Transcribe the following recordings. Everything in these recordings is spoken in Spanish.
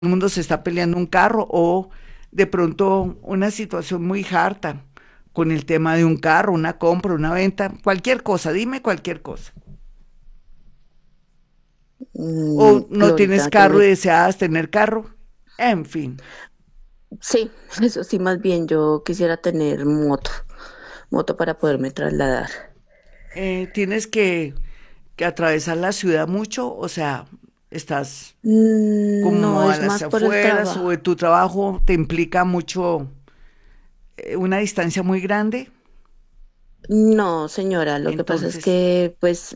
el mundo se está peleando un carro o de pronto una situación muy harta con el tema de un carro, una compra, una venta, cualquier cosa, dime cualquier cosa. O no tienes Glorita, carro y deseas tener carro, en fin. sí, eso sí, más bien yo quisiera tener moto para Sí. poderme trasladar. Tienes que atravesar la ciudad mucho, o sea, estás No, como a es las más por el afueras o trabajo. de tu trabajo te implica mucho una distancia muy grande, No, señora, lo que pasa es entonces, que, pues,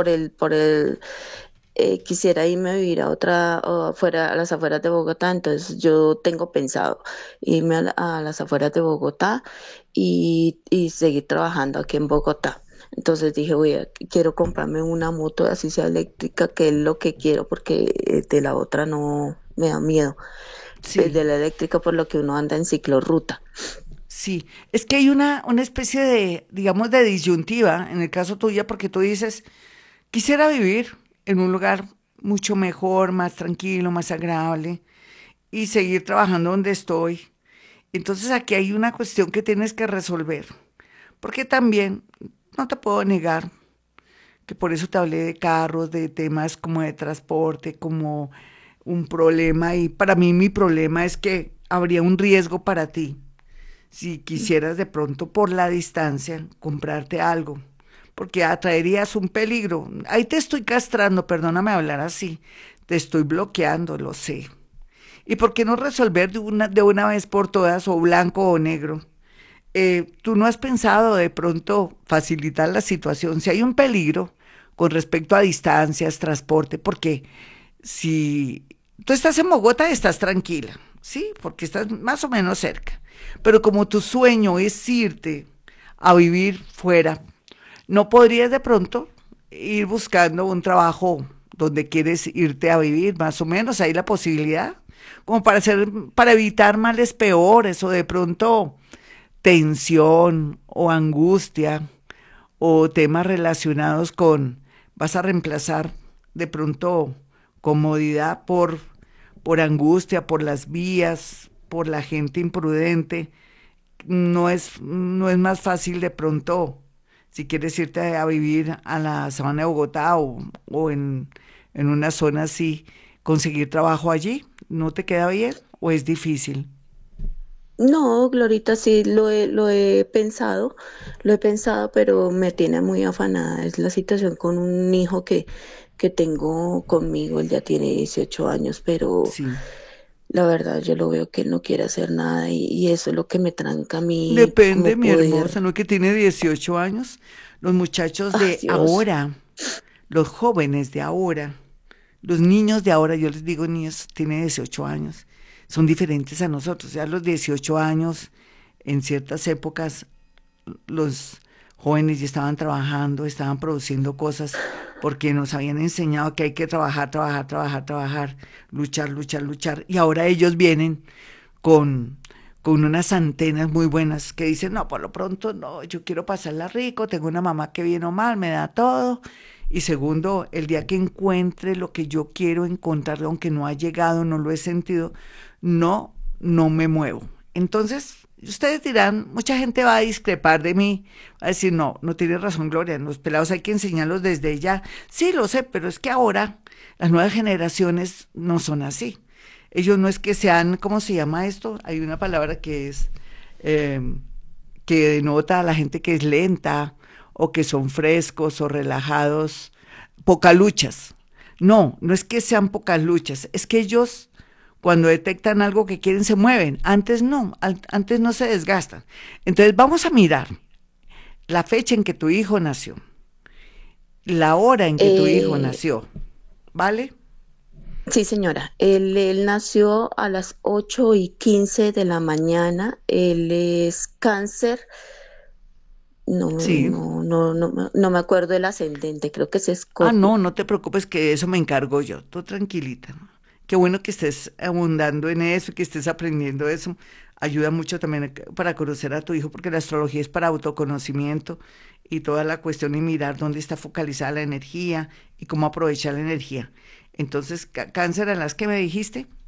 quisiera irme a vivir a otra, o afuera, a las afueras de Bogotá, entonces yo tengo pensado irme a las afueras de Bogotá y seguir trabajando aquí en Bogotá. Entonces dije, quiero comprarme una moto así sea eléctrica, que es lo que quiero, porque de la otra no me da miedo. Pues sí, de la eléctrica por lo que uno anda en ciclorruta. sí. Es que hay una especie de, digamos, de disyuntiva en el caso tuya, porque tú dices, quisiera vivir en un lugar mucho mejor, más tranquilo, más agradable y seguir trabajando donde estoy. Entonces aquí hay una cuestión que tienes que resolver, porque también no te puedo negar que por eso te hablé de carros, de temas como de transporte, como un problema. Y para mí mi problema es que habría un riesgo para ti si quisieras de pronto por la distancia comprarte algo, porque atraerías un peligro. Ahí te estoy castrando, perdóname hablar así, te estoy bloqueando, lo sé. ¿Y por qué no resolver de una vez por todas o blanco o negro? ¿Tú no has pensado de pronto facilitar la situación si hay un peligro con respecto a distancias, transporte? Porque si tú estás en Bogotá, estás tranquila, ¿sí? Porque estás más o menos cerca. Pero como tu sueño es irte a vivir fuera, ¿no podrías de pronto ir buscando un trabajo donde quieres irte a vivir, más o menos? ¿Hay la posibilidad? Como para hacer, para evitar males peores o de pronto tensión o angustia o temas relacionados con, vas a reemplazar de pronto comodidad por angustia, por las vías, por la gente imprudente. No es más fácil de pronto, si quieres irte a vivir a la sabana de Bogotá o en una zona así, conseguir trabajo allí. ¿No te queda bien o es difícil? No, Glorita, sí lo he pensado, pero me tiene muy afanada. Es la situación con un hijo que tengo conmigo, él ya tiene 18 años, pero Sí. la verdad yo lo veo que él no quiere hacer nada y eso es lo que me tranca a mí Depende, como mi hermosa, poder. ¿no? Que tiene 18 años. Los muchachos Ay, de Dios. ahora, los jóvenes de ahora, los niños de ahora, yo les digo niños, tienen 18 años, son diferentes a nosotros. Ya a los 18 años, en ciertas épocas, los jóvenes ya estaban trabajando, estaban produciendo cosas, porque nos habían enseñado que hay que trabajar, trabajar, trabajar, trabajar, luchar, luchar, luchar. Y ahora ellos vienen con, con unas antenas muy buenas que dicen, no, por lo pronto no, yo quiero pasarla rico, tengo una mamá que bien o mal, me da todo. Y segundo, el día que encuentre lo que yo quiero encontrar, aunque no ha llegado, no lo he sentido, no me muevo. Entonces, ustedes dirán, mucha gente va a discrepar de mí, va a decir, no, no tiene razón, Gloria, los pelados hay que enseñarlos desde ya. Sí, lo sé, pero es que ahora las nuevas generaciones no son así. Ellos no es que sean, ¿cómo se llama esto? Hay una palabra que es, eh, que denota a la gente que es lenta o que son frescos o relajados, pocas luchas. No, no es que sean pocas luchas, es que ellos cuando detectan algo que quieren se mueven. Antes no, antes no se desgastan. Entonces vamos a mirar la fecha en que tu hijo nació, la hora en que tu hijo Eh, nació, ¿vale? sí, señora, él nació a las 8:15 de la mañana, él es cáncer. No, Sí. no me acuerdo el ascendente, creo que es Ah, Escorpio. no, no te preocupes que de eso me encargo yo. Tú tranquilita, ¿no? Qué bueno que estés abundando en eso, que estés aprendiendo eso. Ayuda mucho también para conocer a tu hijo, porque la astrología es para autoconocimiento y toda la cuestión y mirar dónde está focalizada la energía y cómo aprovechar la energía. Entonces, cáncer a las que me dijiste.